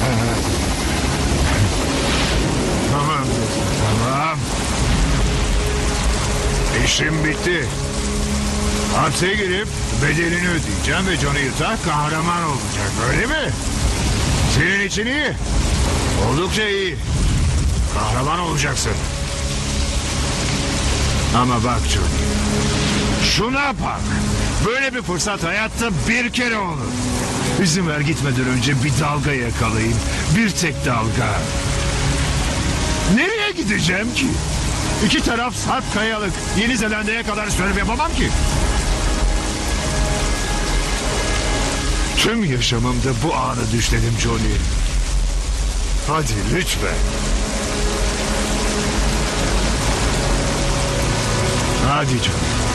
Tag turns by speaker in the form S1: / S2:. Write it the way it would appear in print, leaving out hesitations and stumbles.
S1: Tamam, tamam. İşim bitti. Hapse girip bedelini ödeyeceğim ve Johnny Utah kahraman olacak, öyle mi? Senin için iyi. Oldukça iyi. Kahraman olacaksın. Ama bak Johnny, şuna bak. Böyle bir fırsat hayatta bir kere olur. İzin ver gitmeden önce bir dalga yakalayayım. Bir tek dalga. Nereye gideceğim ki? İki taraf sarp kayalık. Yeni Zelanda'ya kadar sürüp yapamam ki. Tüm yaşamımda bu anı düşledim Johnny. Hadi lütfen. Hadi Johnny.